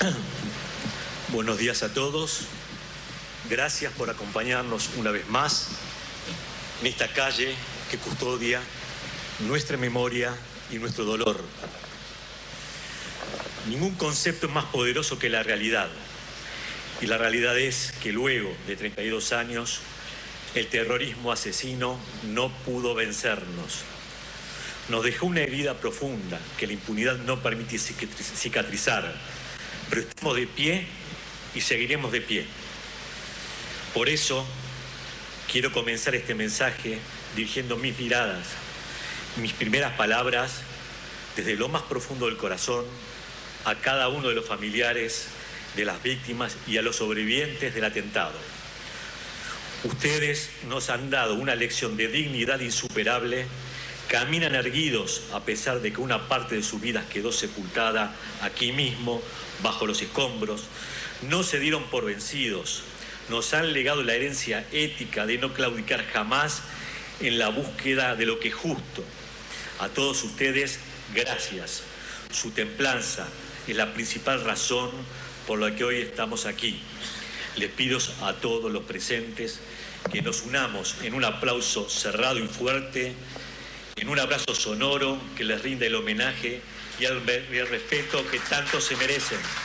Buenos días a todos. Gracias por acompañarnos una vez más en esta calle que custodia nuestra memoria y nuestro dolor. Ningún concepto es más poderoso que la realidad. Y la realidad es que luego de 32 años, el terrorismo asesino no pudo vencernos. Nos dejó una herida profunda que la impunidad no permite cicatrizar. Pero estamos de pie y seguiremos de pie. Por eso quiero comenzar este mensaje dirigiendo mis miradas, mis primeras palabras desde lo más profundo del corazón a cada uno de los familiares de las víctimas y a los sobrevivientes del atentado. Ustedes nos han dado una lección de dignidad insuperable. Caminan erguidos a pesar de que una parte de sus vidas quedó sepultada aquí mismo, bajo los escombros. No se dieron por vencidos. Nos han legado la herencia ética de no claudicar jamás en la búsqueda de lo que es justo. A todos ustedes, gracias. Su templanza es la principal razón por la que hoy estamos aquí. Les pido a todos los presentes que nos unamos en un aplauso cerrado y fuerte, en un abrazo sonoro que les rinda el homenaje y el respeto que tanto se merecen.